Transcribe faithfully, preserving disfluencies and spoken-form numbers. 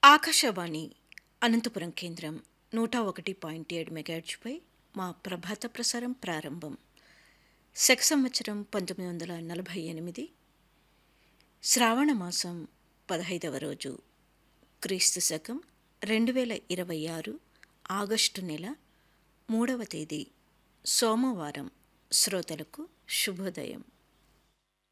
ఆకాశవాణి అనంతపురం కేంద్రం నూట ఒకటి పాయింట్ ఏడు మెగాహెర్ట్జ్పై మా ప్రభాత ప్రసారం ప్రారంభం. శక సంవత్సరం పంతొమ్మిది వందల నలభై ఎనిమిది శ్రావణ మాసం పదహైదవ రోజు, క్రీస్తు శకం రెండు వేల ఇరవై ఆరు ఆగస్టు నెల మూడవ తేదీ సోమవారం. శ్రోతలకు శుభోదయం.